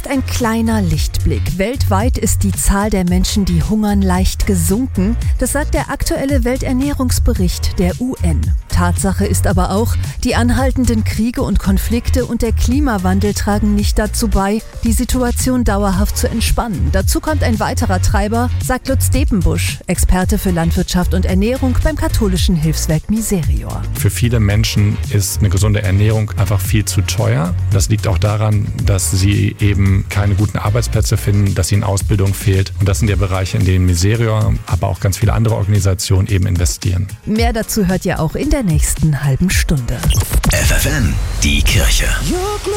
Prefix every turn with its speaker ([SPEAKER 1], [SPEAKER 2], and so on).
[SPEAKER 1] ein kleiner Lichtblick. Weltweit ist die Zahl der Menschen, die hungern, leicht gesunken. Das sagt der aktuelle Welternährungsbericht der UN. Tatsache ist aber auch, die anhaltenden Kriege und Konflikte und der Klimawandel tragen nicht dazu bei, die Situation dauerhaft zu entspannen. Dazu kommt ein weiterer Treiber, sagt Lutz Depenbusch, Experte für Landwirtschaft und Ernährung beim katholischen Hilfswerk Miserior.
[SPEAKER 2] Für viele Menschen ist eine gesunde Ernährung einfach viel zu teuer. Das liegt auch daran, dass sie eben keine guten Arbeitsplätze finden, dass ihnen Ausbildung fehlt. Und das sind ja Bereiche, in denen Miserior, aber auch ganz viele andere Organisationen eben investieren.
[SPEAKER 1] Mehr dazu hört ihr auch in der nächsten halben Stunde.
[SPEAKER 3] FFN, die Kirche.